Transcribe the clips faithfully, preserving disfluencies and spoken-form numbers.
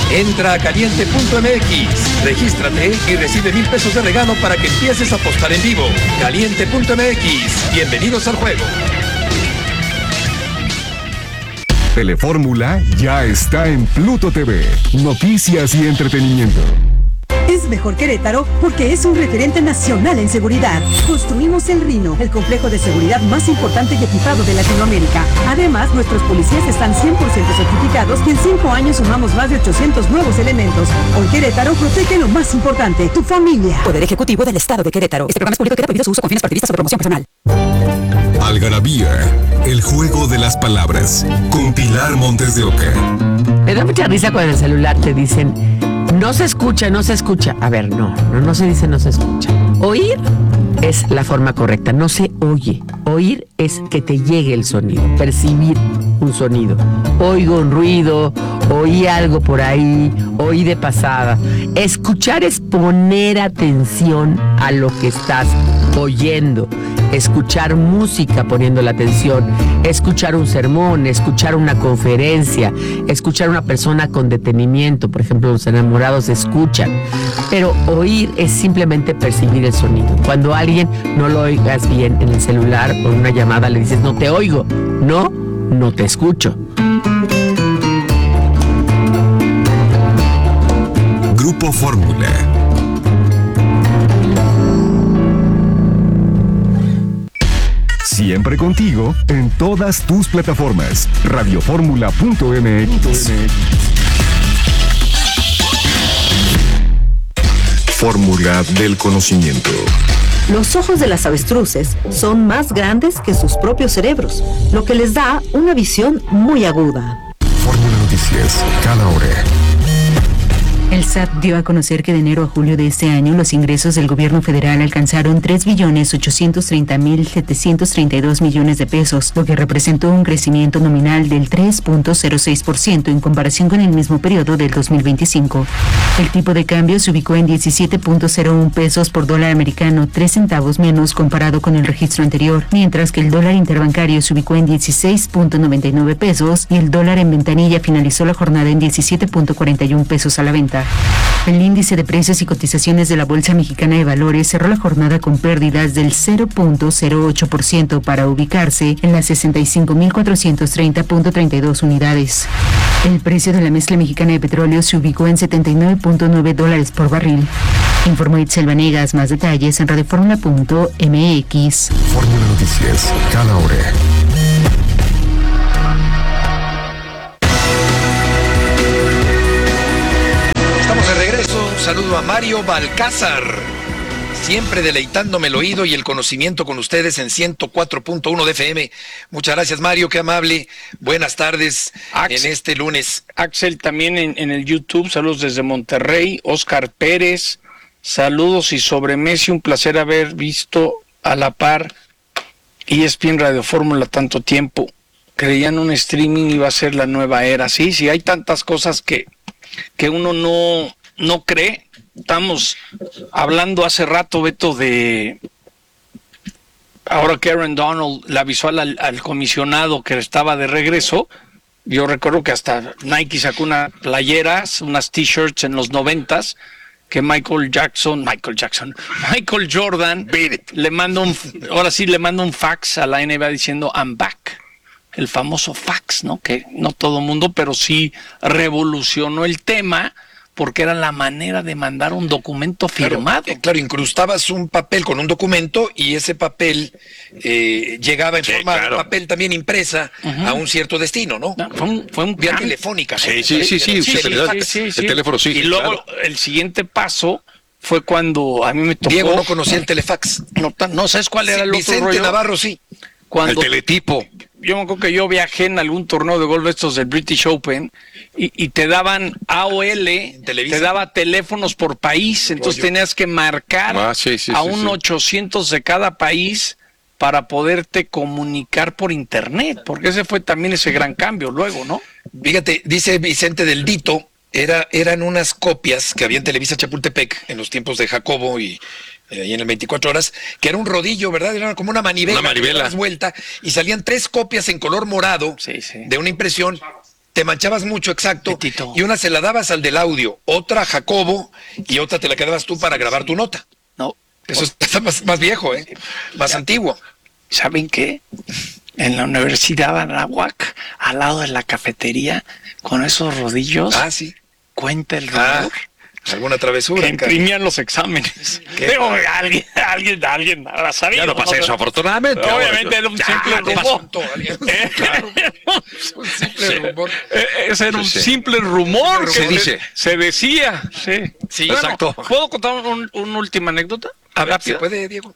Entra a caliente punto m x, regístrate y recibe mil pesos de regalo para que empieces a apostar en vivo. caliente punto m x, bienvenidos al juego. Telefórmula ya está en Pluto T V. Noticias y entretenimiento. Es mejor Querétaro porque es un referente nacional en seguridad. Construimos el Rino, el complejo de seguridad más importante y equipado de Latinoamérica. Además, nuestros policías están cien por ciento certificados y en cinco años sumamos más de ochocientos nuevos elementos. Hoy Querétaro protege lo más importante, tu familia. Poder Ejecutivo del Estado de Querétaro. Este programa es público y queda prohibido su uso con fines partidistas o de promoción personal. Algarabía, el juego de las palabras, con Pilar Montes de Oca. Me da mucha risa cuando en el celular te dicen, no se escucha, no se escucha. A ver, no, no, no se dice no se escucha. Oír es la forma correcta, no se oye. Oír es que te llegue el sonido, percibir un sonido. Oigo un ruido, oí algo por ahí, oí de pasada. Escuchar es poner atención a lo que estás oyendo. Escuchar música poniendo la atención, escuchar un sermón, escuchar una conferencia, escuchar a una persona con detenimiento, por ejemplo, los enamorados escuchan, pero oír es simplemente percibir el sonido. Cuando a alguien no lo oigas bien en el celular o en una llamada le dices no te oigo, no, no te escucho. Grupo Fórmula. Siempre contigo en todas tus plataformas. radioformula punto m x. Fórmula del conocimiento. Los ojos de las avestruces son más grandes que sus propios cerebros, lo que les da una visión muy aguda. Fórmula Noticias, cada hora. El S A T dio a conocer que de enero a julio de este año los ingresos del gobierno federal alcanzaron tres billones ochocientos treinta mil setecientos treinta y dos millones de pesos, lo que representó un crecimiento nominal del tres punto cero seis por ciento en comparación con el mismo periodo del dos mil veinticinco. El tipo de cambio se ubicó en diecisiete punto cero uno pesos por dólar americano, tres centavos menos comparado con el registro anterior, mientras que el dólar interbancario se ubicó en dieciséis punto noventa y nueve pesos y el dólar en ventanilla finalizó la jornada en diecisiete punto cuarenta y uno pesos a la venta. El índice de precios y cotizaciones de la Bolsa Mexicana de Valores cerró la jornada con pérdidas del cero punto cero ocho por ciento para ubicarse en las sesenta y cinco mil cuatrocientos treinta punto treinta y dos unidades. El precio de la mezcla mexicana de petróleo se ubicó en setenta y nueve punto nueve dólares por barril. Informó Itzel Vanegas. Más detalles en radioformula punto m x. Fórmula Noticias, cada hora. Estamos de regreso. Un saludo a Mario Balcázar. Siempre deleitándome el oído y el conocimiento con ustedes en ciento cuatro punto uno de F M. Muchas gracias, Mario, qué amable. Buenas tardes Axel, en este lunes. Axel, también en, en el YouTube, saludos desde Monterrey. Oscar Pérez, saludos. Y sobre Messi, un placer haber visto a la par E S P N Radio Fórmula tanto tiempo. Creían un streaming iba a ser la nueva era. Sí, sí, hay tantas cosas que, que uno no, no cree. Estamos hablando hace rato, Beto, de ahora que Aaron Donald le avisó al, al comisionado que estaba de regreso. Yo recuerdo que hasta Nike sacó unas playeras, unas t-shirts en los noventas, que Michael Jackson, Michael Jackson, Michael Jordan le manda un, ahora sí le manda un fax a la N B A diciendo I'm back. El famoso fax, ¿no? Que no todo mundo, pero sí revolucionó el tema, porque era la manera de mandar un documento firmado. Claro, eh, claro, incrustabas un papel con un documento y ese papel eh, llegaba en sí, forma claro. de papel también impresa uh-huh. a un cierto destino, ¿no? no fue un, fue un vía gran... telefónica. ¿no? Sí, sí, sí, sí, sí, sí, sí, sí, sí. El teléfono sí. Y luego claro. el siguiente paso fue cuando a mí me tocó... Diego no conocía el telefax. No, no ¿sabes cuál era sí, el otro Vicente rollo? Navarro, sí. Cuando... El teletipo. Yo me acuerdo que yo viajé en algún torneo de golf estos del British Open y, y te daban A O L, te daba teléfonos por país, entonces Rollo. tenías que marcar ah, sí, sí, a sí, un sí. ochocientos de cada país para poderte comunicar por internet, porque ese fue también ese gran cambio luego, ¿no? Fíjate, dice Vicente del Dito, era, eran unas copias que había en Televisa Chapultepec en los tiempos de Jacobo y... Eh, y en el veinticuatro horas, que era un rodillo, ¿verdad? Era como una manivela, una manivela. Vuelta, y salían tres copias en color morado sí, sí. de una impresión, te manchabas mucho, exacto, Petito. y una se la dabas al del audio, otra a Jacobo y otra te la quedabas tú para grabar tu nota. No. Eso está más, más viejo, ¿eh? Más Ya. antiguo. ¿Saben qué? En la Universidad de Anáhuac, al lado de la cafetería, con esos rodillos, Ah, sí. cuenta el Ah, rumor alguna travesura. que imprimían los exámenes. Qué Digo, alguien, alguien, alguien habrá sabido. Ya no pasa ¿no? eso, afortunadamente. Obviamente era un Ya, simple te rumor. pasó, alguien. Eh, Claro. Un simple rumor. Eh, Ese era un Sí, sí. simple rumor. Se que dice. Se decía, sí. Sí, Bueno, exacto. ¿puedo contar un- una última anécdota? A ver, ¿se Rápida. puede, Diego?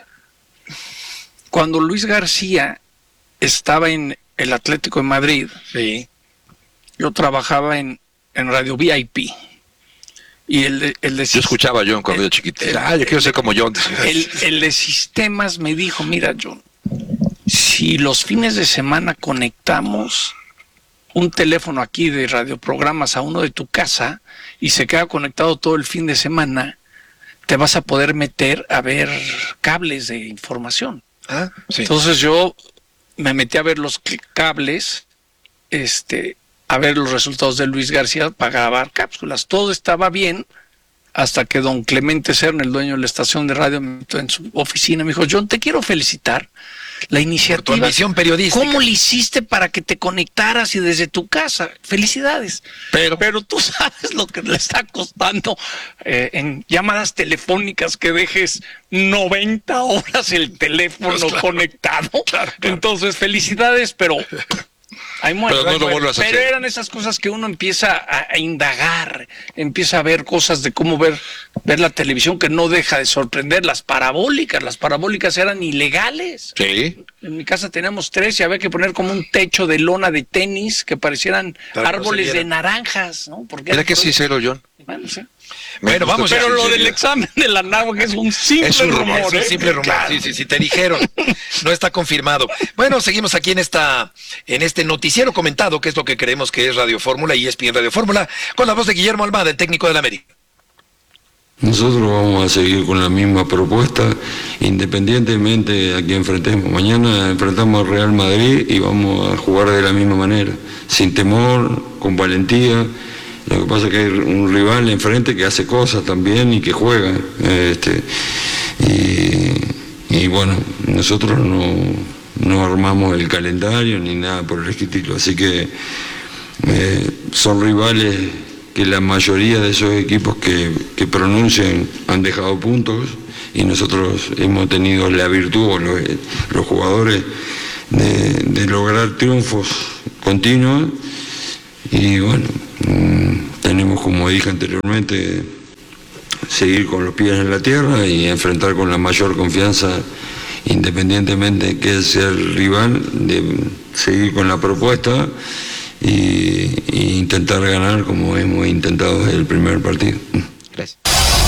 Cuando Luis García estaba en el Atlético de Madrid, Sí. yo trabajaba en, en Radio V I P. Y el de, el de Yo escuchaba a John cuando era chiquito. Ah, yo quiero ser como John. El, el de sistemas me dijo, mira, John, si los fines de semana conectamos un teléfono aquí de radioprogramas a uno de tu casa y se queda conectado todo el fin de semana, te vas a poder meter a ver cables de información. Ah, sí. Entonces yo me metí a ver los cl- cables, este, a ver los resultados de Luis García para grabar cápsulas. Todo estaba bien hasta que don Clemente Serna, el dueño de la estación de radio, me metió en su oficina y me dijo, John, te quiero felicitar. La Por tu iniciativa. ambición periodística. ¿Cómo le hiciste para que te conectaras y desde tu casa? Felicidades. Pero, pero tú sabes lo que le está costando eh, en llamadas telefónicas que dejes noventa horas el teléfono Pues claro. conectado. Claro, claro. Entonces, felicidades, pero ahí muere. Pero no ahí lo muere. vuelvas a Pero hacer. eran esas cosas que uno empieza a, a indagar, empieza a ver cosas de cómo ver, ver la televisión que no deja de sorprender. Las parabólicas, las parabólicas eran ilegales. Sí. En mi casa teníamos tres y había que poner como un techo de lona de tenis que parecieran Para que no se árboles de vieran. naranjas, ¿no? Porque Mira que sincero, John. Bueno, sí. Bueno, vamos ya. Pero lo sí, del sí. examen de la Anáhuac es un simple Es un rumor, rumor, Es un ¿eh? simple rumor. Claro. Sí, sí, sí, te dijeron. No está confirmado. Bueno, seguimos aquí en esta, en este noticiero comentado, que es lo que creemos que es Radio Fórmula y E S P N Radio Fórmula, con la voz de Guillermo Almada, el técnico del América. Nosotros vamos a seguir con la misma propuesta, independientemente a quién enfrentemos. Mañana enfrentamos al Real Madrid y vamos a jugar de la misma manera, sin temor, con valentía. Lo que pasa es que hay un rival enfrente que hace cosas también y que juega. Este, y, y bueno, nosotros no, no armamos el calendario ni nada por el estilo, así que eh, son rivales que la mayoría de esos equipos que, que pronuncian han dejado puntos y nosotros hemos tenido la virtud, o los, los jugadores, de, de lograr triunfos continuos y bueno, mmm, tenemos, como dije anteriormente, seguir con los pies en la tierra y enfrentar con la mayor confianza, independientemente de que sea el rival, de seguir con la propuesta y, y intentar ganar como hemos intentado desde el primer partido. Gracias.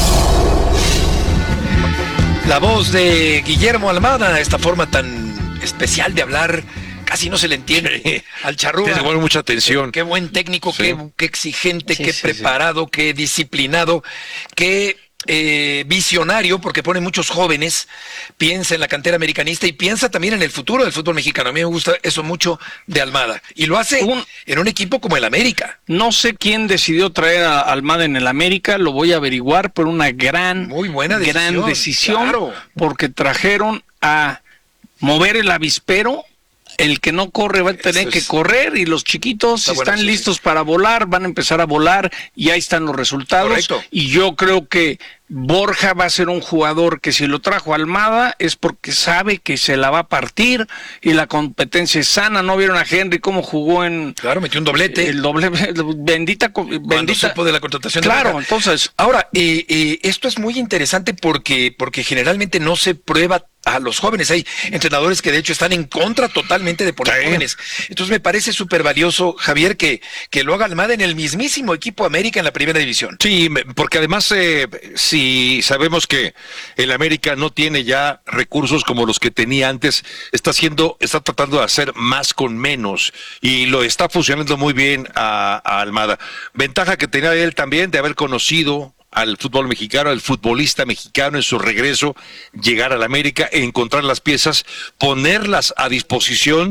La voz de Guillermo Almada, esta forma tan especial de hablar, casi no se le entiende al charrúa. Tienes que poner mucha atención. Qué buen técnico, Sí. qué, qué exigente, Sí, qué sí, preparado, qué disciplinado, qué eh, visionario, porque pone muchos jóvenes, piensa en la cantera americanista y piensa también en el futuro del fútbol mexicano. A mí me gusta eso mucho de Almada. Y lo hace Un- en un equipo como el América. No sé quién decidió traer a Almada en el América, lo voy a averiguar, pero una gran, Muy buena decisión, gran decisión, claro. porque trajeron a mover el avispero. El que no corre va a tener Eso que es- correr y los chiquitos, si Está bueno, están sí, listos para volar, van a empezar a volar y ahí están los resultados. Correcto. Y yo creo que Borja va a ser un jugador que si lo trajo Almada es porque sabe que se la va a partir y la competencia es sana. ¿No vieron a Henry cómo jugó en Claro, metió un doblete. el doble? Bendita, co- Cuando bendita. supo de la contratación de Claro, Borja. entonces, Ahora, eh, eh, esto es muy interesante porque, porque generalmente no se prueba a los jóvenes. Hay entrenadores que de hecho están en contra totalmente de poner Sí. jóvenes. Entonces me parece súper valioso, Javier, que, que lo haga Almada en el mismísimo equipo América en la primera división. Sí, me- porque además eh, si sabemos que el América no tiene ya recursos como los que tenía antes, está haciendo, está tratando de hacer más con menos y lo está funcionando muy bien a, a Almada. Ventaja que tenía él también de haber conocido al fútbol mexicano, al futbolista mexicano en su regreso, llegar al América, encontrar las piezas, ponerlas a disposición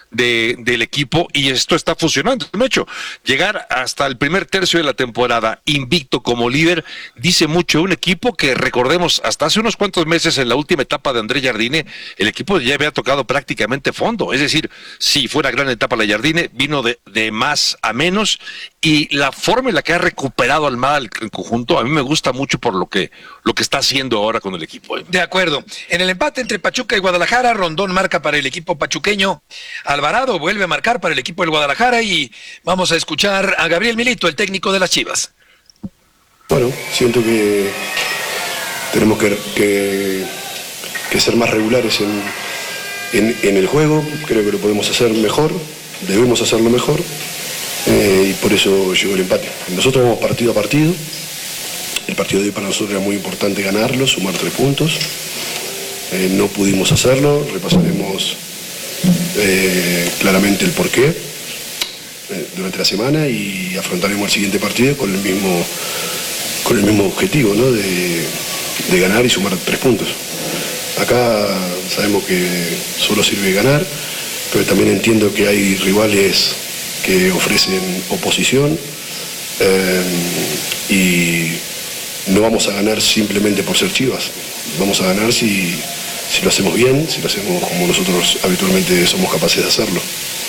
de, del equipo y esto está funcionando. De hecho, llegar hasta el primer tercio de la temporada invicto como líder dice mucho de un equipo que, recordemos, hasta hace unos cuantos meses en la última etapa de André Jardine, el equipo ya había tocado prácticamente fondo. Es decir, si fue una gran etapa la Jardine, vino de, de más a menos, y la forma en la que ha recuperado Almada el, el conjunto, a mí me gusta mucho por lo que, lo que está haciendo ahora con el equipo. ¿eh? De acuerdo. En el empate entre Pachuca y Guadalajara, Rondón marca para el equipo pachuqueño, Alvarado vuelve a marcar para el equipo del Guadalajara y vamos a escuchar a Gabriel Milito, el técnico de las Chivas. Bueno, siento que tenemos que, que, que ser más regulares en, en, en el juego, creo que lo podemos hacer mejor, debemos hacerlo mejor, eh, y por eso llegó el empate. Nosotros vamos partido a partido, el partido de hoy para nosotros era muy importante ganarlo, sumar tres puntos, eh, no pudimos hacerlo, repasaremos eh, claramente el porqué eh, durante la semana y afrontaremos el siguiente partido con el mismo, con el mismo objetivo, ¿no? de, de ganar y sumar tres puntos. Acá sabemos que solo sirve ganar, pero también entiendo que hay rivales que ofrecen oposición eh, y no vamos a ganar simplemente por ser Chivas, vamos a ganar si, si lo hacemos bien, si lo hacemos como nosotros habitualmente somos capaces de hacerlo.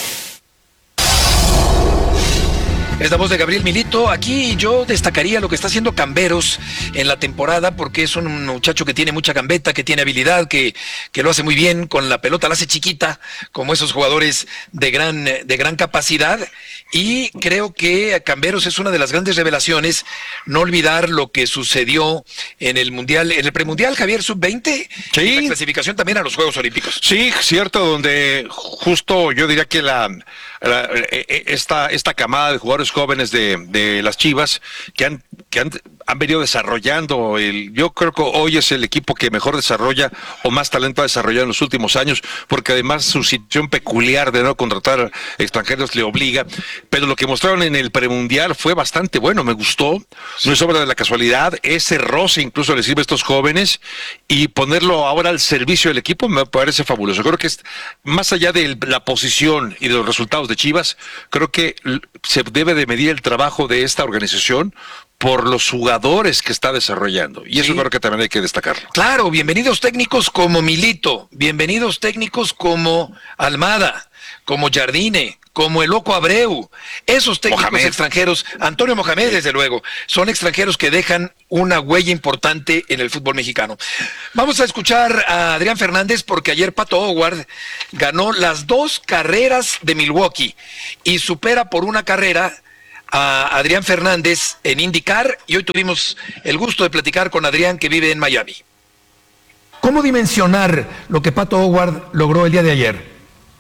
Es la voz de Gabriel Milito. Aquí yo destacaría lo que está haciendo Camberos en la temporada, porque es un muchacho que tiene mucha gambeta, que tiene habilidad, que, que lo hace muy bien con la pelota, la hace chiquita, como esos jugadores de gran, de gran capacidad. Y creo que Camberos es una de las grandes revelaciones. No olvidar lo que sucedió en el Mundial, en el premundial, Javier, sub veinte, sí. La clasificación también a los Juegos Olímpicos. Sí, cierto, donde justo yo diría que la, la esta, esta camada de jugadores jóvenes de, de las Chivas que han, que han, han venido desarrollando el, yo creo que hoy es el equipo que mejor desarrolla o más talento ha desarrollado en los últimos años, porque además su situación peculiar de no contratar extranjeros le obliga, pero lo que mostraron en el premundial fue bastante bueno, me gustó, sí. No es obra de la casualidad, ese roce incluso le sirve a estos jóvenes y ponerlo ahora al servicio del equipo me parece fabuloso. Creo que es, más allá de la posición y de los resultados de Chivas, creo que se debe de medir el trabajo de esta organización por los jugadores que está desarrollando. Y eso sí. Creo que también hay que destacarlo. Claro, bienvenidos técnicos como Milito, bienvenidos técnicos como Almada, como Jardine, como el Loco Abreu. Esos técnicos Mohamed. extranjeros, Antonio Mohamed, sí. Desde luego, son extranjeros que dejan una huella importante en el fútbol mexicano. Vamos a escuchar a Adrián Fernández, porque ayer Pato Howard ganó las dos carreras de Milwaukee y supera por una carrera a Adrián Fernández en IndyCar, y hoy tuvimos el gusto de platicar con Adrián, que vive en Miami. ¿Cómo dimensionar lo que Pato Howard logró el día de ayer?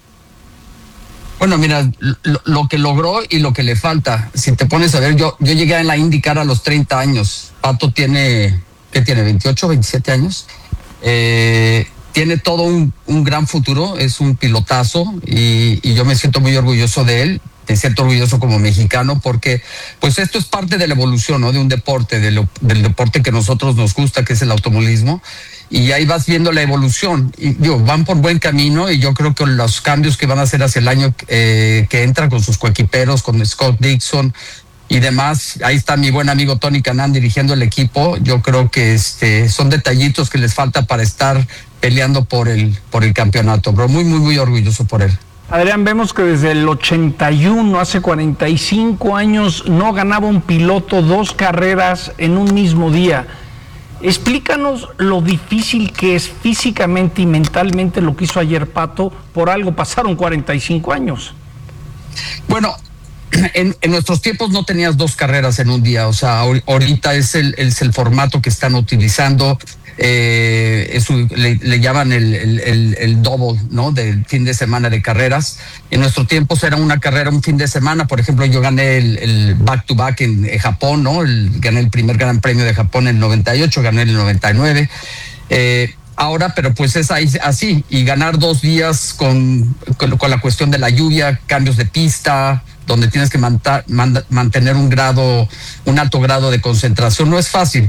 Bueno, mira, lo, lo que logró y lo que le falta, si te pones a ver, yo, yo llegué en la IndyCar a los treinta años, Pato tiene, ¿qué tiene? veintiocho, veintisiete años, eh, tiene todo un, un gran futuro, es un pilotazo y, y yo me siento muy orgulloso de él. Me siento orgulloso como mexicano porque pues esto es parte de la evolución, ¿no? De un deporte, de lo, del deporte que a nosotros nos gusta, que es el automovilismo, y ahí vas viendo la evolución y digo, van por buen camino y yo creo que los cambios que van a hacer hacia el año eh, que entra con sus coequiperos, con Scott Dixon y demás, ahí está mi buen amigo Tony Kanaan dirigiendo el equipo, yo creo que este son detallitos que les falta para estar peleando por el, por el campeonato, pero muy, muy, muy orgulloso por él. Adrián, vemos que desde el ochenta y uno, hace cuarenta y cinco años, no ganaba un piloto dos carreras en un mismo día. Explícanos lo difícil que es físicamente y mentalmente lo que hizo ayer Pato. Por algo pasaron cuarenta y cinco años. Bueno, en, en nuestros tiempos no tenías dos carreras en un día. O sea, ahorita es el, es el formato que están utilizando. Eh, es un, le, le llaman el, el, el, el double, ¿no? Del fin de semana de carreras. En nuestros tiempos era una carrera un fin de semana. Por ejemplo, yo gané el, el back to back en, en Japón, ¿no? El, gané el primer Gran Premio de Japón en el noventa y ocho, gané en el noventa y nueve. Eh, ahora, pero pues es ahí, así, y ganar dos días con, con, con la cuestión de la lluvia, cambios de pista, donde tienes que manta, man, mantener un grado, un alto grado de concentración, no es fácil.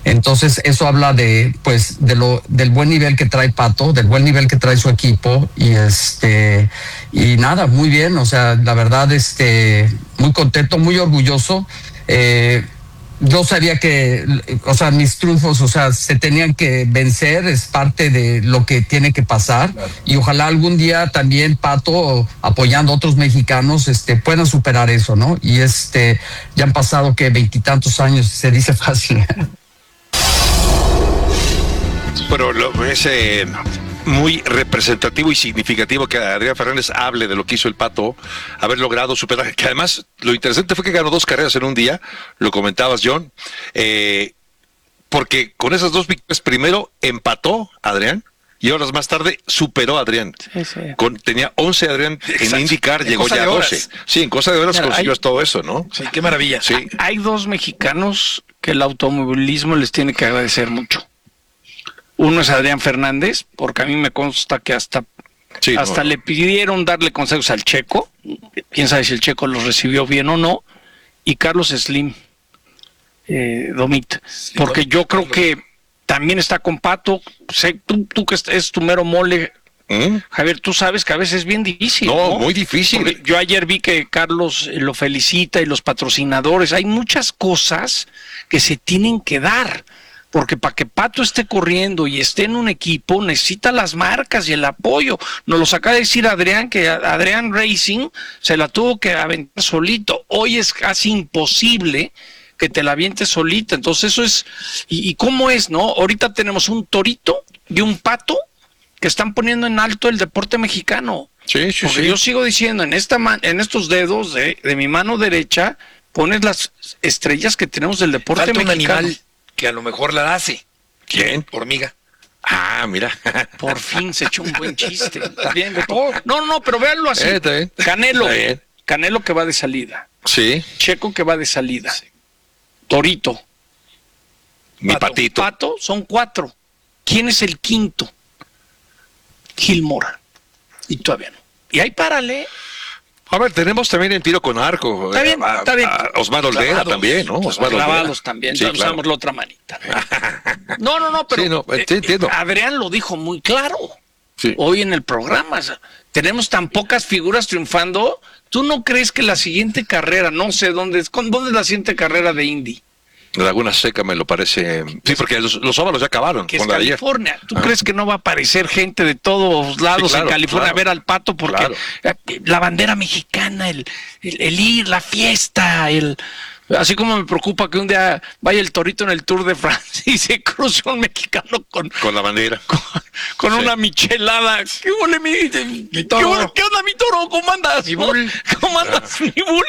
Entonces eso habla de, pues, de lo, del buen nivel que trae Pato, del buen nivel que trae su equipo y este, y nada, muy bien, o sea, la verdad, este, muy contento, muy orgulloso. Eh, Yo sabía que, o sea, mis triunfos, o sea, se tenían que vencer, es parte de lo que tiene que pasar. Claro. Y ojalá algún día también Pato, apoyando a otros mexicanos, este, puedan superar eso, ¿no? Y este, ya han pasado que veintitantos años, se dice fácil. Pero lo, ese muy representativo y significativo que Adrián Fernández hable de lo que hizo el Pato, haber logrado superar, que además lo interesante fue que ganó dos carreras en un día, lo comentabas, John, eh, porque con esas dos victorias primero empató Adrián y horas más tarde superó a Adrián. Sí, sí. Con, tenía once Adrián en IndyCar, en llegó ya a doce. Sí, en cosa de horas Mira, consiguió hay, todo eso, ¿no? Sí, qué maravilla. Sí. Hay dos mexicanos que el automovilismo les tiene que agradecer mucho. Uno es Adrián Fernández, porque a mí me consta que hasta, sí, hasta no. le pidieron darle consejos al Checo. Quién sabe si el Checo los recibió bien o no. Y Carlos Slim, eh, Domit. Sí, porque yo creo que también está con Pato. Sé, tú, tú que es tu mero mole, ¿Mm? Javier, tú sabes que a veces es bien difícil. No, ¿no? muy difícil. Porque yo ayer vi que Carlos lo felicita y los patrocinadores. Hay muchas cosas que se tienen que dar. Porque para que Pato esté corriendo y esté en un equipo, necesita las marcas y el apoyo. Nos los acaba de decir Adrián, que Adrián Racing se la tuvo que aventar solito. Hoy es casi imposible que te la avientes solita. Entonces eso es... ¿Y, y cómo es, no? Ahorita tenemos un torito y un Pato que están poniendo en alto el deporte mexicano. Sí, sí, Porque sí. yo sigo diciendo, en, esta man, en estos dedos de, de mi mano derecha, pones las estrellas que tenemos del deporte Falta mexicano. Un animal que a lo mejor la hace. ¿Quién? Hormiga. Ah, mira. Por fin se echó un buen chiste. Está bien, no, no, no, pero véanlo así. Eh, está bien. Canelo. Está bien. Canelo que va de salida. Sí. Checo que va de salida. Sí. Torito. Mi Pato. patito. Pato, son cuatro. ¿Quién es el quinto? Gil Mora. Y todavía no. Y ahí párale. A ver, tenemos también en tiro con arco. Está bien, a, está bien. A Osmar Olvera clavados, también, ¿no? Osmar clavados también, sí, ya claro. usamos la otra manita. No, no, no, pero sí, no, sí, entiendo. Eh, Adrián lo dijo muy claro sí. hoy en el programa. O sea, tenemos tan pocas figuras triunfando. ¿Tú no crees que la siguiente carrera, no sé dónde es, dónde es la siguiente carrera de Indy? Laguna Seca me lo parece. Sí, porque los, los óvalos ya acabaron. Que con es la California. ayer. ¿Tú ah. crees que no va a aparecer gente de todos lados sí, claro, en California claro, a ver al Pato? Porque claro. la bandera mexicana, el, el, el ir, la fiesta, el... Así como me preocupa que un día vaya el Torito en el Tour de Francia y se cruce un mexicano con... Con la bandera. Con, con sí. una michelada. ¿Qué ole, mi, mi toro? ¿Qué, ole, ¿Qué onda, mi toro? ¿Cómo andas? Mi bull. ¿Cómo andas, mi bull?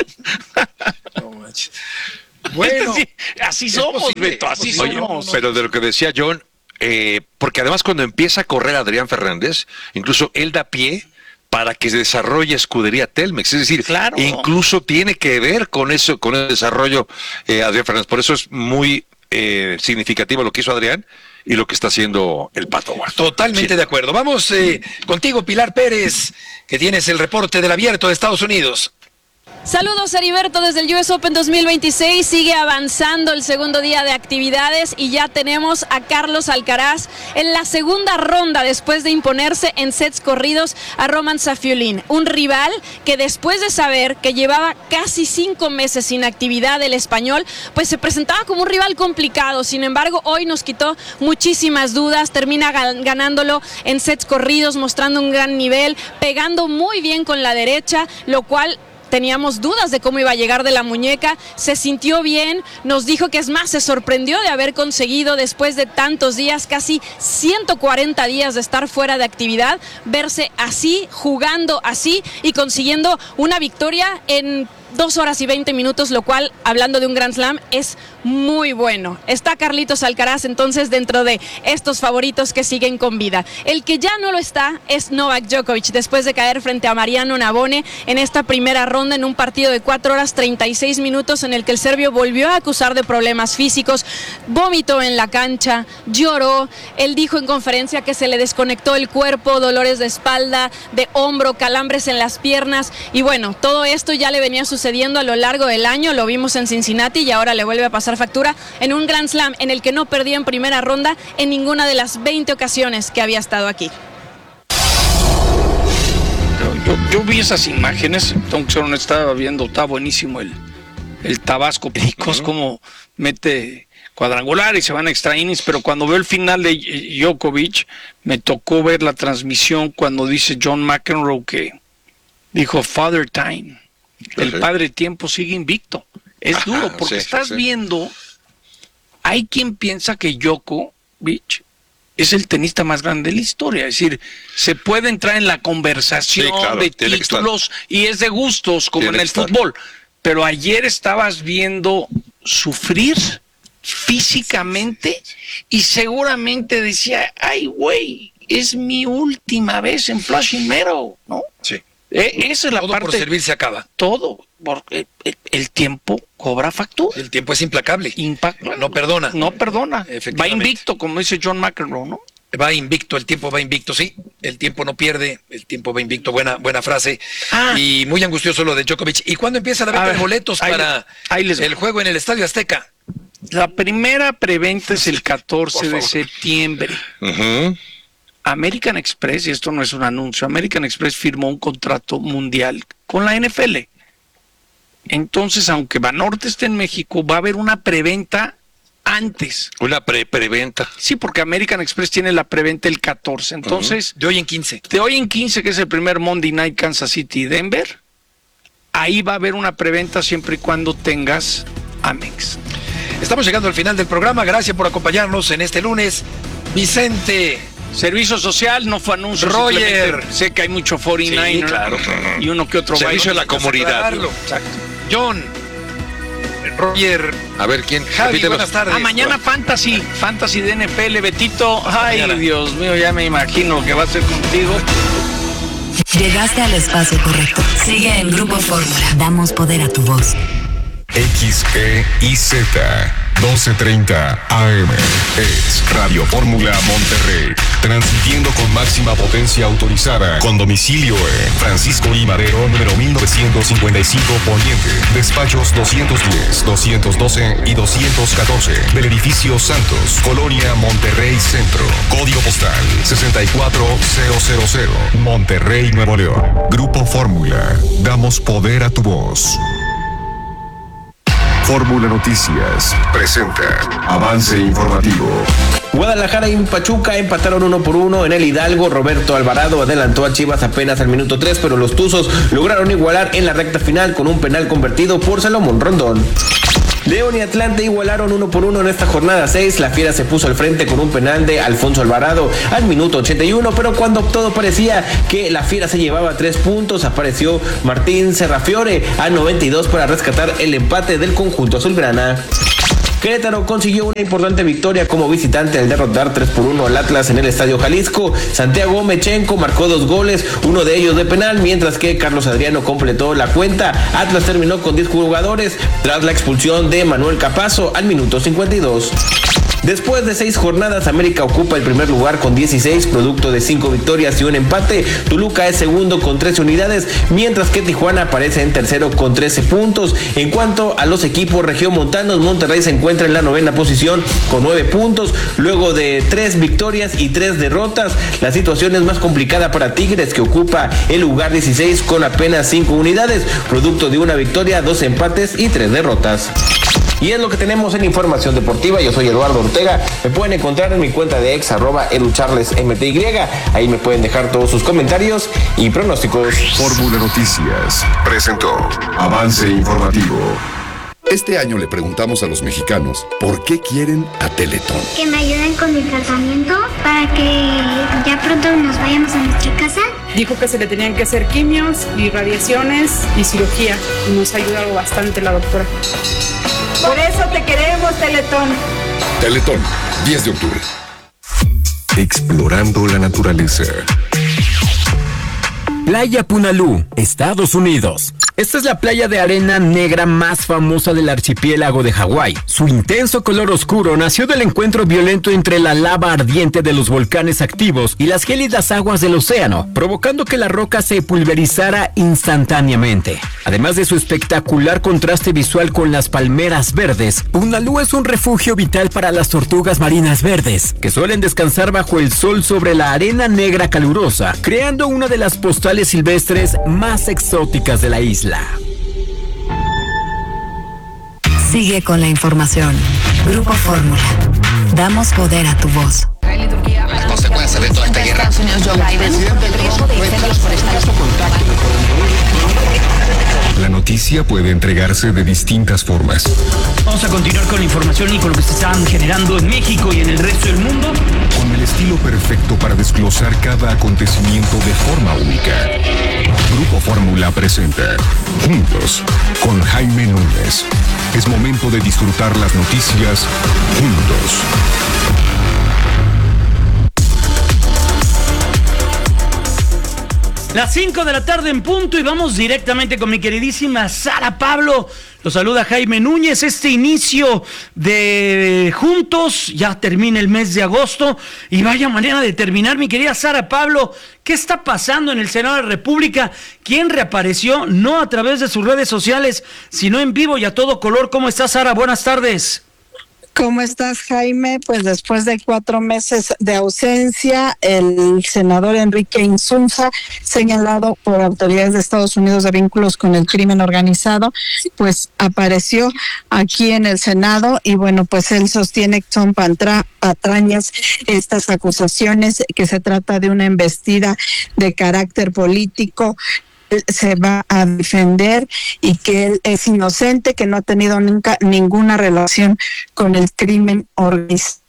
No manches. Bueno, sí, así somos, posible, Beto, así Oye, somos. Pero de lo que decía John, eh, porque además cuando empieza a correr Adrián Fernández, incluso él da pie para que se desarrolle Escudería Telmex, es decir, claro. incluso tiene que ver con eso, con el desarrollo eh, Adrián Fernández. Por eso es muy eh, significativo lo que hizo Adrián y lo que está haciendo el Pato. Totalmente sí. de acuerdo. Vamos eh, contigo, Pilar Pérez, que tienes el reporte del Abierto de Estados Unidos. Saludos, Heriberto, desde el U S Open dos mil veintiséis. Sigue avanzando el segundo día de actividades y ya tenemos a Carlos Alcaraz en la segunda ronda después de imponerse en sets corridos a Roman Safiullin, un rival que después de saber que llevaba casi cinco meses sin actividad el español, pues se presentaba como un rival complicado. Sin embargo, hoy nos quitó muchísimas dudas, termina ganándolo en sets corridos, mostrando un gran nivel, pegando muy bien con la derecha, lo cual... Teníamos dudas de cómo iba a llegar de la muñeca, se sintió bien, nos dijo que es más, se sorprendió de haber conseguido después de tantos días, casi ciento cuarenta días de estar fuera de actividad, verse así, jugando así y consiguiendo una victoria en dos horas y veinte minutos, lo cual, hablando de un Grand Slam, es muy bueno. Está Carlitos Alcaraz entonces dentro de estos favoritos que siguen con vida. El que ya no lo está es Novak Djokovic, después de caer frente a Mariano Navone en esta primera ronda en un partido de cuatro horas treinta y seis minutos en el que el serbio volvió a acusar de problemas físicos, vomitó en la cancha, lloró, él dijo en conferencia que se le desconectó el cuerpo, dolores de espalda, de hombro, calambres en las piernas y bueno, todo esto ya le venía sucediendo sucediendo a lo largo del año, lo vimos en Cincinnati y ahora le vuelve a pasar factura en un Grand Slam en el que no perdía en primera ronda en ninguna de las veinte ocasiones que había estado aquí. Yo, yo vi esas imágenes, tengo que ser honesto, estaba viendo, está buenísimo el, el Tabasco Picos, uh-huh. Como mete cuadrangular y se van a extra innings, pero cuando veo el final de Djokovic, me tocó ver la transmisión cuando dice John McEnroe que dijo Father Time, el uh-huh. padre tiempo sigue invicto. Es Ajá, duro, porque sí, estás sí. viendo, hay quien piensa que Djokovic es el tenista más grande de la historia, es decir, se puede entrar en la conversación sí, claro, de títulos y es de gustos, como tiene en el fútbol, pero ayer estabas viendo sufrir físicamente y seguramente decía, ay güey, es mi última vez en Flushing Meadows, ¿no? Sí. Eh, esa es la todo parte. Por servir se acaba. Todo, porque el, el tiempo cobra factura. El tiempo es implacable. Impact, no perdona. No perdona. Va invicto, como dice John McEnroe, ¿no? Va invicto, el tiempo va invicto, sí. El tiempo no pierde, el tiempo va invicto. Buena, buena frase. Ah. Y muy angustioso lo de Djokovic. ¿Y cuándo empieza la venta de boletos ahí, para ahí les el juego en el Estadio Azteca? La primera preventa es el catorce de septiembre. Uh-huh. American Express, y esto no es un anuncio, American Express firmó un contrato mundial con la N F L. Entonces, aunque Banorte esté en México, va a haber una preventa antes. Una pre preventa. Sí, porque American Express tiene la preventa el catorce. Entonces, uh-huh. de hoy en quince. De hoy en quince, que es el primer Monday Night Kansas City y Denver, ahí va a haber una preventa siempre y cuando tengas Amex. Estamos llegando al final del programa. Gracias por acompañarnos en este lunes. Vicente. Servicio social, no fue anuncio. Roger. Sé que hay mucho cuarenta y nueve sí, claro. Y uno que otro. Servicio a la comunidad. Exacto. John. Roger. A ver, ¿quién? Javi, buenas tardes. Ah, mañana Fantasy. Fantasy de N F L, Betito. Ay, mañana. Dios mío, ya me imagino lo que va a ser contigo. Llegaste al espacio correcto. Sigue en Grupo Fórmula. Damos poder a tu voz. X E I Z doce treinta A M es Radio Fórmula Monterrey, transmitiendo con máxima potencia autorizada, con domicilio en Francisco I. Madero, número mil novecientos cincuenta y cinco Poniente, despachos doscientos diez, doscientos doce y doscientos catorce, del edificio Santos, Colonia Monterrey Centro, código postal sesenta y cuatro mil, Monterrey, Nuevo León. Grupo Fórmula, damos poder a tu voz. Fórmula Noticias presenta avance informativo. Guadalajara y Pachuca empataron uno por uno en el Hidalgo. Roberto Alvarado adelantó a Chivas apenas al minuto tres, pero los Tuzos lograron igualar en la recta final con un penal convertido por Salomón Rondón. León y Atlante igualaron uno por uno en esta jornada seis. La Fiera se puso al frente con un penal de Alfonso Alvarado al minuto ochenta y uno, pero cuando todo parecía que la Fiera se llevaba tres puntos, apareció Martín Serrafiore a noventa y dos para rescatar el empate del conjunto azulgrana. Querétaro consiguió una importante victoria como visitante al derrotar tres por uno al Atlas en el Estadio Jalisco. Santiago Mechenko marcó dos goles, uno de ellos de penal, mientras que Carlos Adriano completó la cuenta. Atlas terminó con diez jugadores tras la expulsión de Manuel Capazo al minuto cincuenta y dos. Después de seis jornadas, América ocupa el primer lugar con dieciséis, producto de cinco victorias y un empate. Toluca es segundo con trece unidades, mientras que Tijuana aparece en tercero con trece puntos. En cuanto a los equipos regiomontanos, Monterrey se encuentra en la novena posición con nueve puntos, luego de tres victorias y tres derrotas. La situación es más complicada para Tigres, que ocupa el lugar dieciséis con apenas cinco unidades, producto de una victoria, dos empates y tres derrotas. Y es lo que tenemos en Información Deportiva. Yo soy Eduardo Ortega. Me pueden encontrar en mi cuenta de ex, arroba educharlesmty. Ahí me pueden dejar todos sus comentarios y pronósticos. Fórmula Noticias presentó avance informativo. Este año le preguntamos a los mexicanos por qué quieren a Teletón. Que me ayuden con mi tratamiento para que ya pronto nos vayamos a nuestra casa. Dijo que se le tenían que hacer quimios y radiaciones y cirugía. Y nos ha ayudado bastante la doctora. Por eso te queremos, Teletón. Teletón, diez de octubre. Explorando la naturaleza. Playa Punalú, Estados Unidos. Esta es la playa de arena negra más famosa del archipiélago de Hawái. Su intenso color oscuro nació del encuentro violento entre la lava ardiente de los volcanes activos y las gélidas aguas del océano, provocando que la roca se pulverizara instantáneamente. Además de su espectacular contraste visual con las palmeras verdes, Punalú es un refugio vital para las tortugas marinas verdes, que suelen descansar bajo el sol sobre la arena negra calurosa, creando una de las postales silvestres más exóticas de la isla. Sigue con la información. Grupo Fórmula. Damos poder a tu voz. Las consecuencias de toda esta guerra. La noticia puede entregarse de distintas formas. Vamos a continuar con la información y con lo que se están generando en México y en el resto del mundo. Con el estilo perfecto para desglosar cada acontecimiento de forma única. Grupo Fórmula presenta Juntos con Jaime Núñez. Es momento de disfrutar las noticias juntos. Las cinco de la tarde en punto y vamos directamente con mi queridísima Sara Pablo. Los saluda Jaime Núñez. Este inicio de Juntos, ya termina el mes de agosto y vaya manera de terminar, mi querida Sara Pablo. ¿Qué está pasando en el Senado de la República? ¿Quién reapareció? No a través de sus redes sociales, sino en vivo y a todo color. ¿Cómo estás, Sara? Buenas tardes. ¿Cómo estás, Jaime? Pues después de cuatro meses de ausencia, el senador Enrique Insunza, señalado por autoridades de Estados Unidos de vínculos con el crimen organizado, pues apareció aquí en el Senado y bueno, pues él sostiene que son pantra, patrañas estas acusaciones, que se trata de una embestida de carácter político. Él se va a defender y que él es inocente, que no ha tenido nunca ninguna relación con el crimen organizado.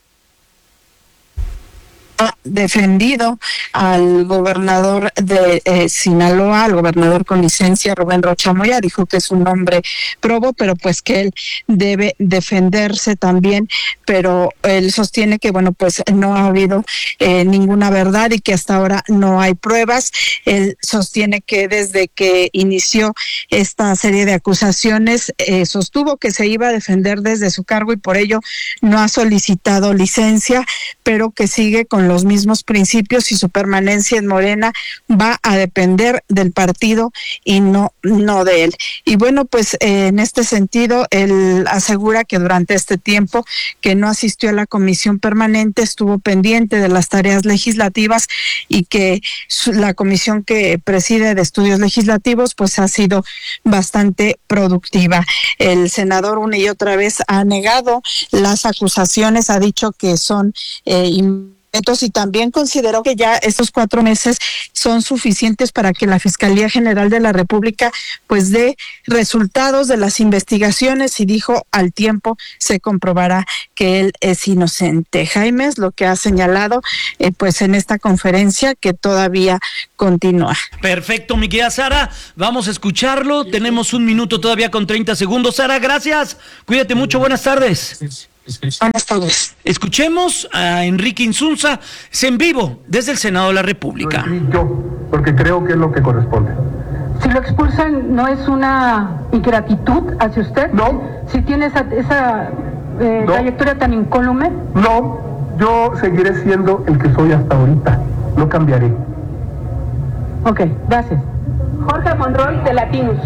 Ha defendido al gobernador de eh, Sinaloa, al gobernador con licencia, Rubén Rocha Moya, dijo que es un hombre probo, pero pues que él debe defenderse también, pero él sostiene que bueno, pues no ha habido eh, ninguna verdad y que hasta ahora no hay pruebas. Él sostiene que desde que inició esta serie de acusaciones, eh, sostuvo que se iba a defender desde su cargo y por ello no ha solicitado licencia, pero que sigue con los mismos principios y su permanencia en Morena va a depender del partido y no, no de él. Y bueno, pues eh, en este sentido, él asegura que durante este tiempo que no asistió a la comisión permanente, estuvo pendiente de las tareas legislativas y que su, la comisión que preside de estudios legislativos pues ha sido bastante productiva. El senador una y otra vez ha negado las acusaciones, ha dicho que son eh, y también consideró que ya estos cuatro meses son suficientes para que la Fiscalía General de la República pues dé resultados de las investigaciones y dijo al tiempo se comprobará que él es inocente. Jaime es lo que ha señalado eh, pues en esta conferencia que todavía continúa. Perfecto, mi querida Sara, vamos a escucharlo. Tenemos un minuto todavía con treinta segundos. Sara, gracias. Cuídate mucho. Buenas tardes. Buenas tardes. Escuchemos a Enrique Insunza, es en vivo desde el Senado de la República. Yo, porque creo que es lo que corresponde. Si lo expulsan, ¿no es una ingratitud hacia usted? No. Si tiene esa, esa eh, no. trayectoria tan incólume. No, yo seguiré siendo el que soy hasta ahorita, no cambiaré. Ok, gracias. Jorge Monroy, de Latinos.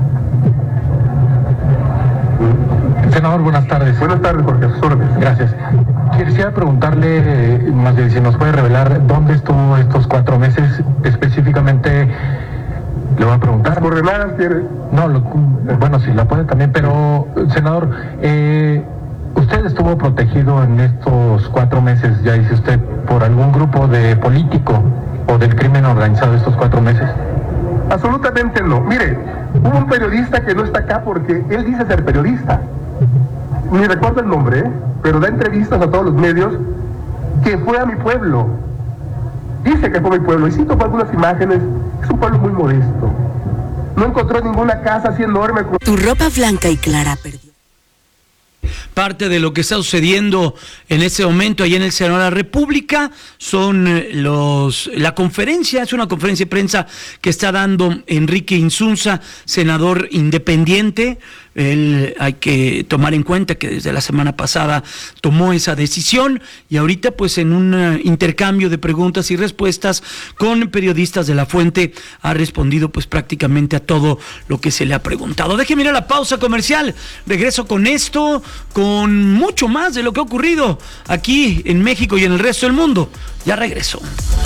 Senador, buenas tardes. Buenas tardes, Jorge, a sus órdenes. Gracias. Quisiera preguntarle, eh, más bien, si nos puede revelar dónde estuvo estos cuatro meses, específicamente, le voy a preguntar. ¿Las coordenadas quiere? No, lo, bueno, sí, la puede también, pero, senador, eh, ¿usted estuvo protegido en estos cuatro meses, ya dice usted, por algún grupo de político o del crimen organizado estos cuatro meses? Absolutamente no. Mire, hubo un periodista que no está acá porque él dice ser periodista. Ni recuerdo el nombre, ¿eh? Pero da entrevistas a todos los medios, que fue a mi pueblo. Dice que fue a mi pueblo. Y cito algunas imágenes. Es un pueblo muy modesto. No encontró ninguna casa así enorme. Tu ropa blanca y clara perdió. parte de lo que está sucediendo en este momento allá en el Senado de la República. Son eh, los la conferencia, es una conferencia de prensa que está dando Enrique Insunza, senador independiente. Él, hay que tomar en cuenta que desde la semana pasada tomó esa decisión y ahorita pues en un uh, intercambio de preguntas y respuestas con periodistas de La Fuente ha respondido pues prácticamente a todo lo que se le ha preguntado. Déjeme ir a la pausa comercial, regreso con esto, con mucho más de lo que ha ocurrido aquí en México y en el resto del mundo. Ya regreso.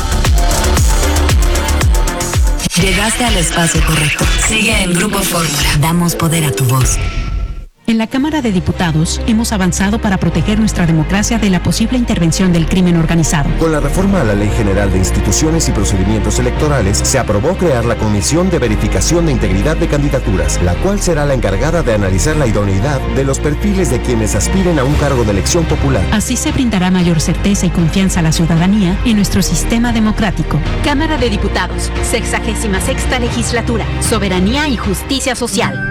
Llegaste al espacio correcto. Sigue en Grupo Fórmula. Damos poder a tu voz. En la Cámara de Diputados hemos avanzado para proteger nuestra democracia de la posible intervención del crimen organizado. Con la reforma a la Ley General de Instituciones y Procedimientos Electorales, se aprobó crear la Comisión de Verificación de Integridad de Candidaturas, la cual será la encargada de analizar la idoneidad de los perfiles de quienes aspiren a un cargo de elección popular. Así se brindará mayor certeza y confianza a la ciudadanía en nuestro sistema democrático. Cámara de Diputados, sexagésima sexta legislatura, soberanía y justicia social.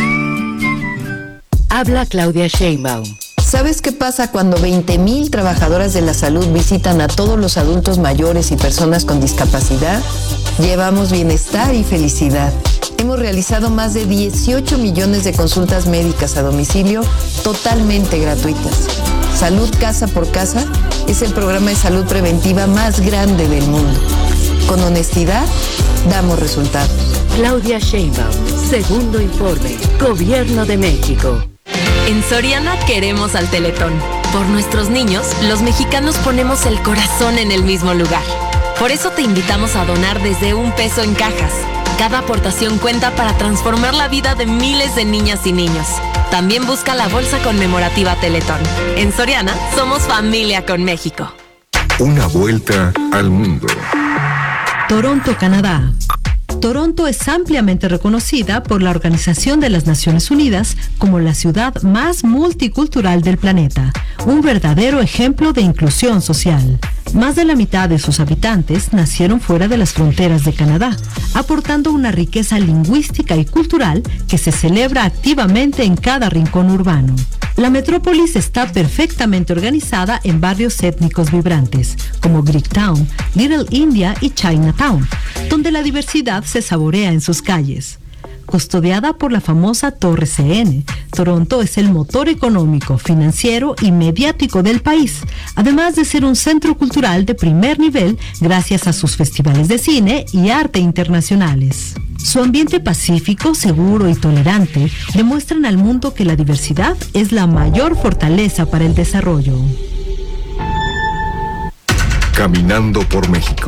Habla Claudia Sheinbaum. ¿Sabes qué pasa cuando veinte mil trabajadoras de la salud visitan a todos los adultos mayores y personas con discapacidad? Llevamos bienestar y felicidad. Hemos realizado más de dieciocho millones de consultas médicas a domicilio totalmente gratuitas. Salud Casa por Casa es el programa de salud preventiva más grande del mundo. Con honestidad, damos resultados. Claudia Sheinbaum, segundo informe, Gobierno de México. En Soriana queremos al Teletón. Por nuestros niños, los mexicanos ponemos el corazón en el mismo lugar. Por eso te invitamos a donar desde un peso en cajas. Cada aportación cuenta para transformar la vida de miles de niñas y niños. También busca la bolsa conmemorativa Teletón. En Soriana, somos familia con México. Una vuelta al mundo. Toronto, Canadá. Toronto es ampliamente reconocida por la Organización de las Naciones Unidas como la ciudad más multicultural del planeta, un verdadero ejemplo de inclusión social. Más de la mitad de sus habitantes nacieron fuera de las fronteras de Canadá, aportando una riqueza lingüística y cultural que se celebra activamente en cada rincón urbano. La metrópolis está perfectamente organizada en barrios étnicos vibrantes, como Greektown, Little India y Chinatown, donde la diversidad se saborea en sus calles. Custodiada por la famosa Torre C N, Toronto es el motor económico, financiero y mediático del país, además de ser un centro cultural de primer nivel gracias a sus festivales de cine y arte internacionales. Su ambiente pacífico, seguro y tolerante demuestran al mundo que la diversidad es la mayor fortaleza para el desarrollo. Caminando por México.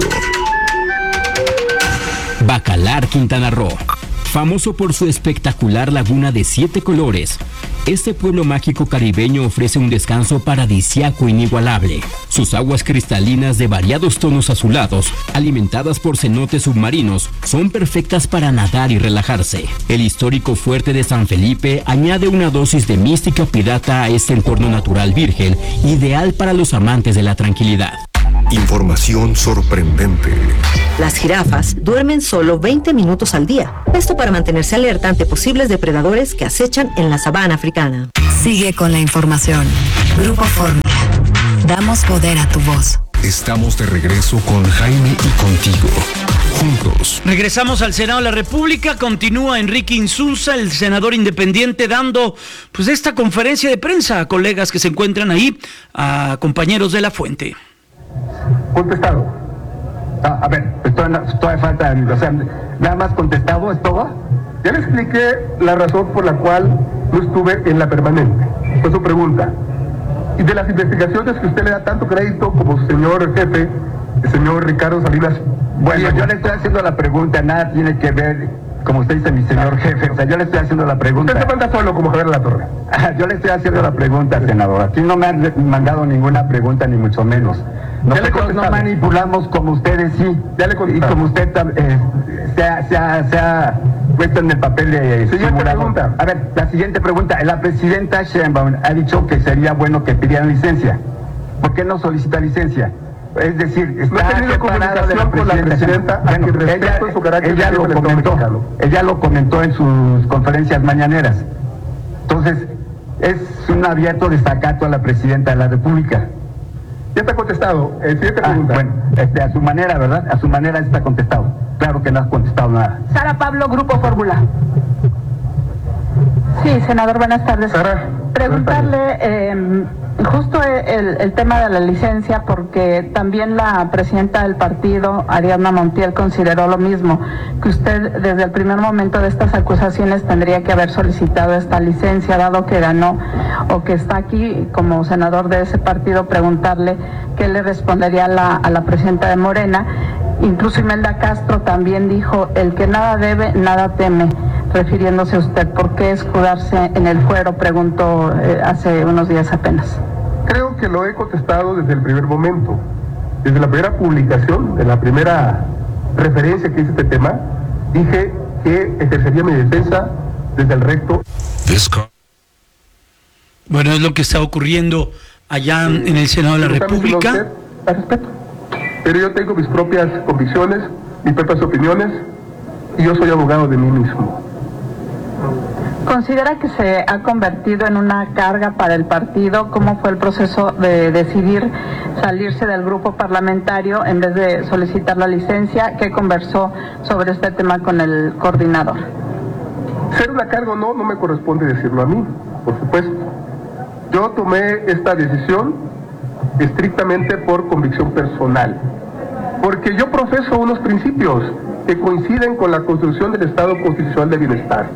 Bacalar, Quintana Roo. Famoso por su espectacular laguna de siete colores, este pueblo mágico caribeño ofrece un descanso paradisíaco inigualable. Sus aguas cristalinas de variados tonos azulados, alimentadas por cenotes submarinos, son perfectas para nadar y relajarse. El histórico fuerte de San Felipe añade una dosis de mística pirata a este entorno natural virgen, ideal para los amantes de la tranquilidad. Información sorprendente. Las jirafas duermen solo veinte minutos al día. Esto para mantenerse alerta ante posibles depredadores que acechan en la sabana africana. Sigue con la información. Grupo Fórmula. Damos poder a tu voz. Estamos de regreso con Jaime y contigo. Juntos. Regresamos al Senado de la República. Continúa Enrique Insunza, el senador independiente, dando pues esta conferencia de prensa a colegas que se encuentran ahí, a compañeros de La Fuente. Contestado. Ah, a ver, pues todavía, todavía falta, o sea, nada más contestado, ¿es todo? Ya le expliqué la razón por la cual no estuve en la permanente. Fue su pregunta. Y de las investigaciones que usted le da tanto crédito como su señor jefe, el señor Ricardo Salinas. Bueno, yo le estoy haciendo la pregunta, nada tiene que ver, como usted dice, mi señor jefe. O sea, yo le estoy haciendo la pregunta. Usted se manda solo como Javier Alatorre. Yo le estoy haciendo la pregunta, senador. Aquí no me han mandado ninguna pregunta, ni mucho menos. Nosotros no manipulamos como ustedes sí. Ya le y como usted eh, se, ha, se, ha, se ha puesto en el papel de siguiente pregunta. A ver, la siguiente pregunta. La presidenta Sheinbaum ha dicho que sería bueno que pidieran licencia. ¿Por qué no solicita licencia? Es decir, está no he tenido comunicación con la presidenta. Bueno, ella, su carácter ella lo comentó. Ella lo comentó en sus conferencias mañaneras. Entonces, es un abierto desacato a la presidenta de la República. Ya está contestado. Eh, siguiente Ah, pregunta. bueno, este, a su manera, ¿verdad? A su manera está contestado. Claro que no has contestado nada. Sara Pablo, Grupo Fórmula. Sí, senador, buenas tardes. Sara, Preguntarle eh, justo el, el tema de la licencia, porque también la presidenta del partido, Ariadna Montiel, consideró lo mismo, que usted desde el primer momento de estas acusaciones tendría que haber solicitado esta licencia, dado que ganó o que está aquí como senador de ese partido. Preguntarle qué le respondería a la, a la presidenta de Morena. Incluso Imelda Castro también dijo: el que nada debe, nada teme, refiriéndose a usted. ¿Por qué escudarse en el fuero? Preguntó eh, hace unos días apenas. Creo que lo he contestado desde el primer momento. Desde la primera publicación, de la primera referencia que hice este tema, dije que ejercería mi defensa desde el recto. Bueno, es lo que está ocurriendo allá en el Senado de la República. Usted, al respeto. Pero yo tengo mis propias convicciones, mis propias opiniones, y yo soy abogado de mí mismo. ¿Considera que se ha convertido en una carga para el partido? ¿Cómo fue el proceso de decidir salirse del grupo parlamentario en vez de solicitar la licencia? ¿Qué conversó sobre este tema con el coordinador? Ser una carga o no, no me corresponde decirlo a mí, por supuesto. Yo tomé esta decisión estrictamente por convicción personal, porque yo profeso unos principios que coinciden con la construcción del Estado Constitucional de Bienestar,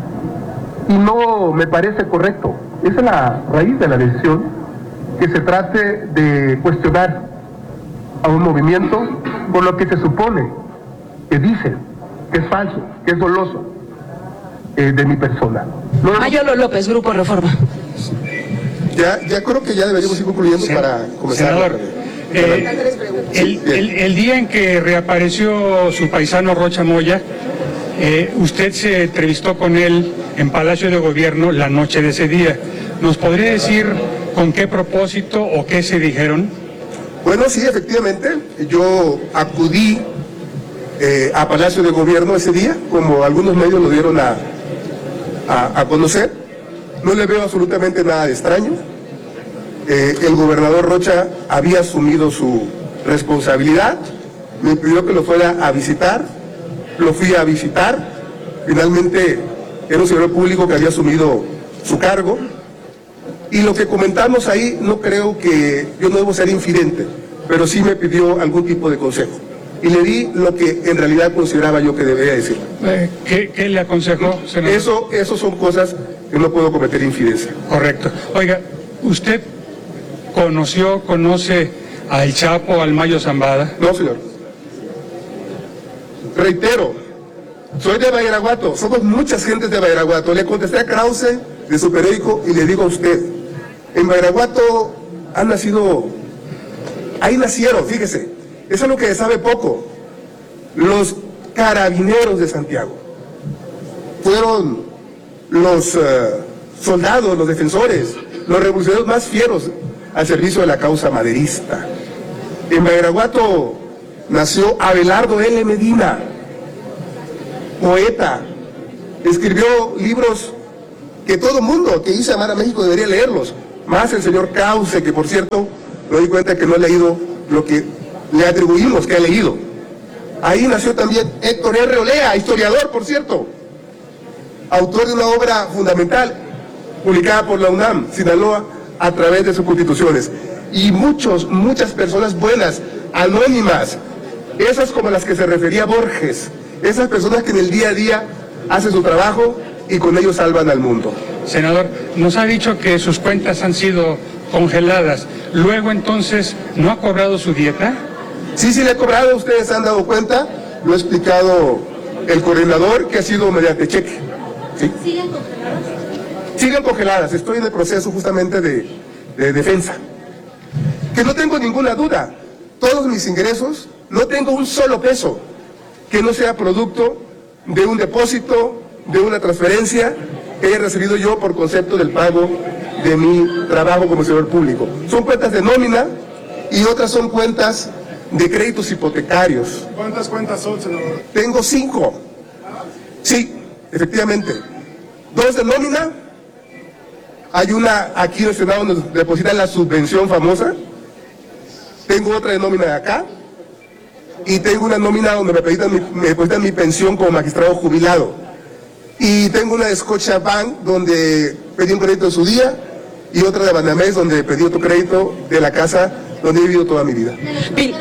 y no me parece correcto. Esa es la raíz de la decisión, que se trate de cuestionar a un movimiento por lo que se supone, que dice, que es falso, que es doloso eh, de mi persona. No, Mayolo López, Grupo Reforma. Ya, ya creo que ya deberíamos ir concluyendo Sen para comenzar. Senador, eh, el, el, el día en que reapareció su paisano Rocha Moya, eh, usted se entrevistó con él en Palacio de Gobierno la noche de ese día. ¿Nos podría decir con qué propósito o qué se dijeron? Bueno, sí, efectivamente, yo acudí eh, a Palacio de Gobierno ese día, como algunos medios lo dieron a, a, a conocer. No le veo absolutamente nada de extraño. Eh, el gobernador Rocha había asumido su responsabilidad, me pidió que lo fuera a visitar, lo fui a visitar, finalmente era un servidor público que había asumido su cargo, y lo que comentamos ahí, no creo que, yo no debo ser infidente, pero sí me pidió algún tipo de consejo, y le di lo que en realidad consideraba yo que debería decir. Eh, ¿qué, ¿Qué le aconsejó, senador? Eso, eso son cosas que no puedo cometer infidencia. Correcto. Oiga, ¿usted conoció, conoce al Chapo, al Mayo Zambada? No, señor. Reitero, soy de Badiraguato, somos muchas gentes de Badiraguato. Le contesté a Krause de su periódico y le digo a usted, en Badiraguato han nacido, ahí nacieron, fíjese, eso es lo que se sabe poco. Los carabineros de Santiago fueron los uh, soldados, los defensores, los revolucionarios más fieros al servicio de la causa maderista. En Badiraguato nació Abelardo L. Medina, poeta, escribió libros que todo mundo que dice amar a México debería leerlos, más el señor Krause, que por cierto, me doy cuenta que no ha leído lo que le atribuimos que ha leído. Ahí nació también Héctor R. Olea, historiador, por cierto, autor de una obra fundamental, publicada por la UNAM, Sinaloa, a través de sus constituciones. Y muchos, muchas personas buenas, anónimas, esas como las que se refería Borges, esas personas que en el día a día hacen su trabajo y con ello salvan al mundo. Senador, nos ha dicho que sus cuentas han sido congeladas. Luego, entonces, ¿no ha cobrado su dieta? Sí, sí le he cobrado, ustedes se han dado cuenta, lo ha explicado el coordinador, que ha sido mediante cheque. ¿Sí? ¿Siguen congeladas? Siguen congeladas, estoy en el proceso justamente de, de defensa. Que no tengo ninguna duda, todos mis ingresos, no tengo un solo peso que no sea producto de un depósito, de una transferencia que haya recibido yo por concepto del pago de mi trabajo como servidor público. Son cuentas de nómina y otras son cuentas de créditos hipotecarios. ¿Cuántas cuentas son, senador? Tengo cinco. Sí, efectivamente. Dos de nómina, Hay una aquí en el Senado donde depositan la subvención famosa. Tengo otra de nómina de acá. Y tengo una nómina donde me depositan mi, me depositan mi pensión como magistrado jubilado. Y tengo una de Scotiabank donde pedí un crédito en su día. Y otra de Banamex donde pedí otro crédito de la casa donde he vivido toda mi vida. Pil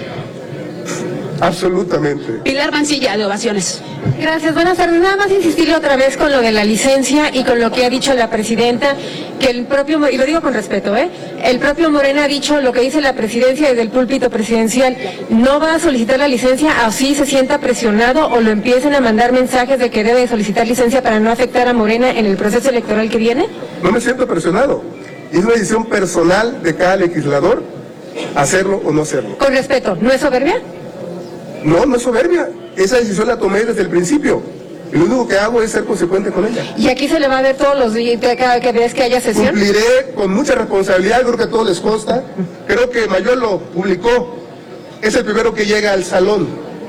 Absolutamente. Pilar Mancilla, de Ovaciones. Gracias, buenas tardes. Nada más insistirle otra vez con lo de la licencia y con lo que ha dicho la presidenta, que el propio, y lo digo con respeto, ¿eh? El propio Morena ha dicho lo que dice la presidencia desde el púlpito presidencial. No va a solicitar la licencia, así se sienta presionado o lo empiecen a mandar mensajes de que debe solicitar licencia para no afectar a Morena en el proceso electoral que viene. No me siento presionado. Es una decisión personal de cada legislador hacerlo o no hacerlo. Con respeto, ¿no es soberbia? No, no es soberbia. Esa decisión la tomé desde el principio. Y lo único que hago es ser consecuente con ella. ¿Y aquí se le va a ver todos los días, cada vez que haya sesión? Cumpliré con mucha responsabilidad, creo que a todos les consta. Creo que Mayol lo publicó. Es el primero que llega al salón.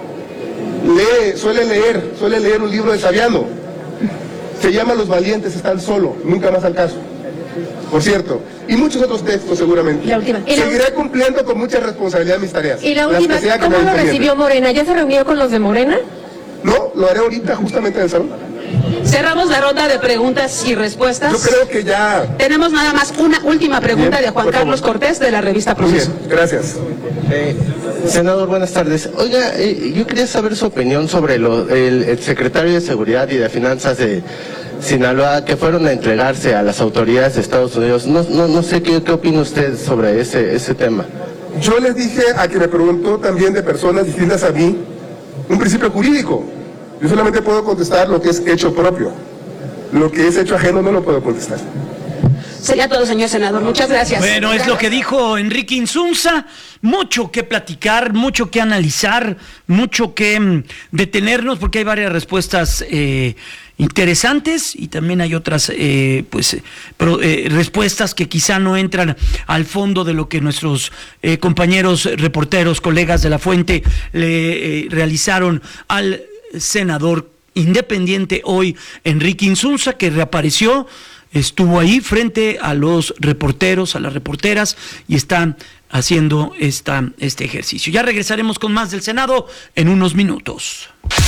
Lee, suele leer, suele leer un libro de Saviano. Se llama Los valientes están solos, nunca más al caso. Por cierto, y muchos otros textos seguramente. La última. ¿Y Seguiré la... cumpliendo con mucha responsabilidad mis tareas. Y la última, ¿cómo lo recibió Morena? ¿Ya se reunió con los de Morena? No, lo haré ahorita justamente en el salón. Cerramos la ronda de preguntas y respuestas. Yo creo que ya... Tenemos nada más una última pregunta Bien, de Juan Carlos favor. Cortés de la revista Proceso. Muy bien, gracias. Eh, senador, buenas tardes. Oiga, eh, yo quería saber su opinión sobre lo, el, el secretario de Seguridad y de Finanzas de Sinaloa, que fueron a entregarse a las autoridades de Estados Unidos. No, no, no sé qué, qué opina usted sobre ese, ese tema. Yo les dije a quien me preguntó también de personas distintas a mí, un principio jurídico. Yo solamente puedo contestar lo que es hecho propio. Lo que es hecho ajeno no lo puedo contestar. Sería todo, señor senador. Muchas gracias. Bueno, es lo que dijo Enrique Insunza. Mucho que platicar, mucho que analizar, mucho que mm, detenernos, porque hay varias respuestas eh, interesantes y también hay otras eh, pues pro, eh, respuestas que quizá no entran al fondo de lo que nuestros eh, compañeros reporteros, colegas de La Fuente, le eh, realizaron al senador independiente hoy, Enrique Insunza, que reapareció. Estuvo ahí frente a los reporteros, a las reporteras, y están haciendo esta, este ejercicio. Ya regresaremos con más del Senado en unos minutos.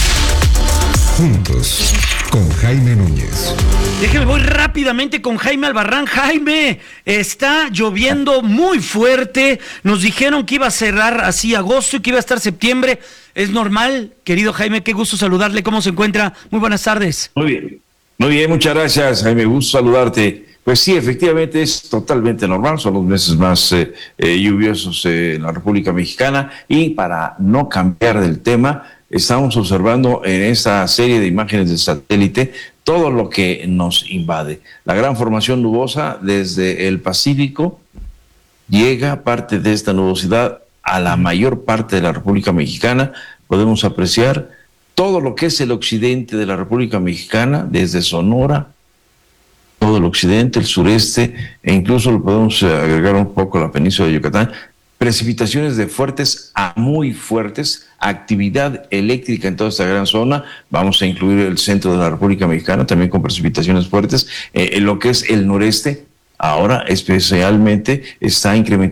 Juntos, con Jaime Núñez. Déjeme, voy rápidamente con Jaime Albarrán. Jaime, está lloviendo muy fuerte. Nos dijeron que iba a cerrar así agosto y que iba a estar septiembre. ¿Es normal? Querido Jaime, qué gusto saludarle. ¿Cómo se encuentra? Muy buenas tardes. Muy bien. Muy bien, muchas gracias, Jaime, gusto saludarte. Pues sí, efectivamente es totalmente normal, son los meses más eh, eh, lluviosos eh, en la República Mexicana, y para no cambiar del tema, estamos observando en esta serie de imágenes de satélite todo lo que nos invade. La gran formación nubosa desde el Pacífico llega parte de esta nubosidad a la mayor parte de la República Mexicana. Podemos apreciar todo lo que es el occidente de la República Mexicana, desde Sonora, todo el occidente, el sureste, e incluso lo podemos agregar un poco a la península de Yucatán. Precipitaciones de fuertes a muy fuertes, actividad eléctrica en toda esta gran zona. Vamos a incluir el centro de la República Mexicana, también con precipitaciones fuertes. Eh, en lo que es el noreste, ahora especialmente está incrementando